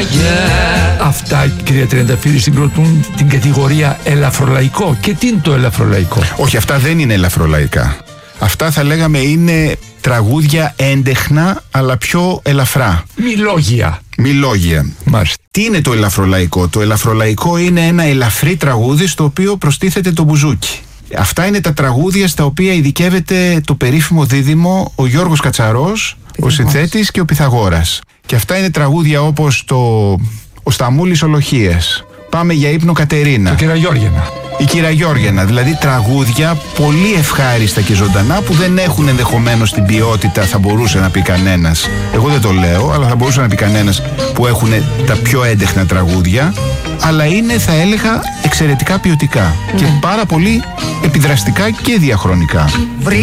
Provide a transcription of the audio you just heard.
Αυτά, κυρία Τριανταφύλλου, συγκροτούν την κατηγορία ελαφρολαϊκό. Και τι είναι το ελαφρολαϊκό? Όχι, αυτά δεν είναι ελαφρολαϊκά. Αυτά θα λέγαμε είναι τραγούδια έντεχνα, αλλά πιο ελαφρά. Μιλόγια. Μάλιστα. Τι είναι το ελαφρολαϊκό? Το ελαφρολαϊκό είναι ένα ελαφρύ τραγούδι στο οποίο προστίθεται το μπουζούκι. Αυτά είναι τα τραγούδια στα οποία ειδικεύεται το περίφημο δίδυμο ο Γιώργος Κατσαρός, ο συνθέτης, και ο Πυθαγόρας. Και αυτά είναι τραγούδια όπως ο Σταμούλης Ολοχίες, Πάμε για ύπνο Κατερίνα, Το Κυραγιώργιανα, η Κυραγιώργιανα. Δηλαδή τραγούδια πολύ ευχάριστα και ζωντανά που δεν έχουν ενδεχομένως την ποιότητα, θα μπορούσε να πει κανένας. Εγώ δεν το λέω, αλλά θα μπορούσε να πει κανένας, που έχουν τα πιο έντεχνα τραγούδια. Αλλά είναι, θα έλεγα, εξαιρετικά ποιοτικά και πάρα πολύ επιδραστικά και διαχρονικά.